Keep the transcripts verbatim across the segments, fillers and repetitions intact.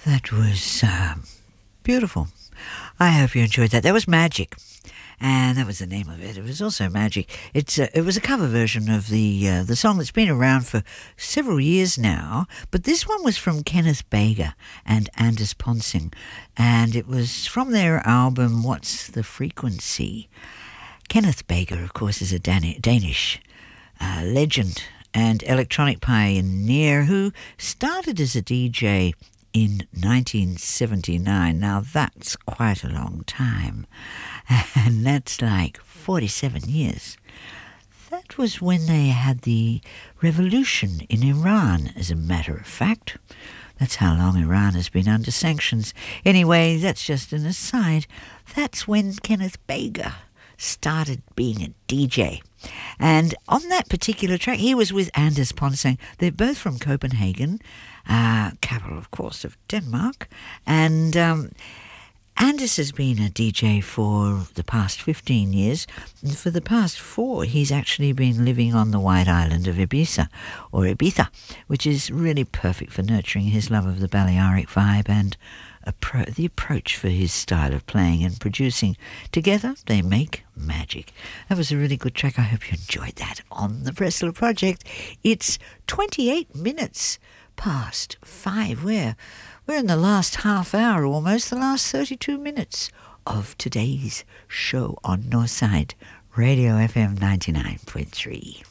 That was um, beautiful. I hope you enjoyed that. That was Magic, and that was the name of it. It was also Magic. It's a, it was a cover version of the uh, the song that's been around for several years now, but this one was from Kenneth Bager and Anders Ponsing, and it was from their album What's the Frequency? Kenneth Bager, of course, is a Dan- Danish uh, legend and electronic pioneer who started as a D J in nineteen seventy-nine. Now that's quite a long time, and that's like forty-seven years. That was when they had the revolution in Iran, as a matter of fact. That's how long Iran has been under sanctions. Anyway, that's just an aside. That's when Kenneth Bager started being a D J. And on that particular track, he was with Anders Ponsing. They're both from Copenhagen, uh, capital, of course, of Denmark. And um, Anders has been a D J for the past fifteen years. And for the past four, he's actually been living on the white island of Ibiza, or Ibiza, which is really perfect for nurturing his love of the Balearic vibe and Appro- the approach for his style of playing and producing. Together, they make magic. That was a really good track. I hope you enjoyed that on the Pressler Project. It's twenty-eight minutes past five. We're, we're in the last half hour, almost the last thirty-two minutes of today's show on Northside Radio F M ninety-nine point three.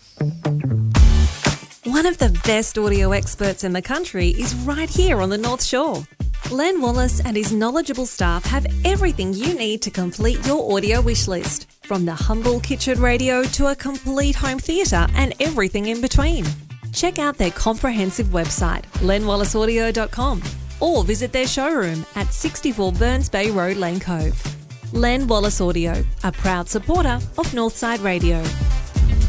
One of the best audio experts in the country is right here on the North Shore. Len Wallace and his knowledgeable staff have everything you need to complete your audio wish list, from the humble kitchen radio to a complete home theatre and everything in between. Check out their comprehensive website, len wallace audio dot com, or visit their showroom at sixty-four Burns Bay Road, Lane Cove. Len Wallace Audio, a proud supporter of Northside Radio.